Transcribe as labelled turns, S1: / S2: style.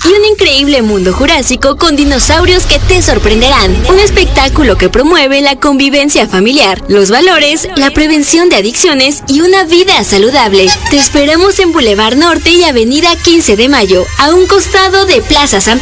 S1: y un increíble mundo jurásico con dinosaurios que te sorprenderán. Un espectáculo que promueve la convivencia familiar, los valores, la prevención de adicciones y una vida saludable. Te esperamos en Boulevard Norte y Avenida 15 de Mayo, a un costado de Plaza San